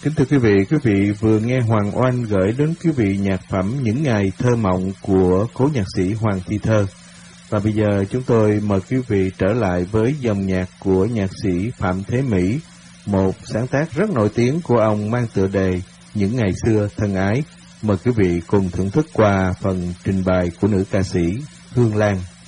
Kính thưa quý vị vừa nghe Hoàng Oanh gửi đến quý vị nhạc phẩm Những Ngày Thơ Mộng của cố nhạc sĩ Hoàng Thi Thơ. Và bây giờ chúng tôi mời quý vị trở lại với dòng nhạc của nhạc sĩ Phạm Thế Mỹ, một sáng tác rất nổi tiếng của ông mang tựa đề Những Ngày Xưa Thân Ái. Mời quý vị cùng thưởng thức qua phần trình bày của nữ ca sĩ Hương Lan.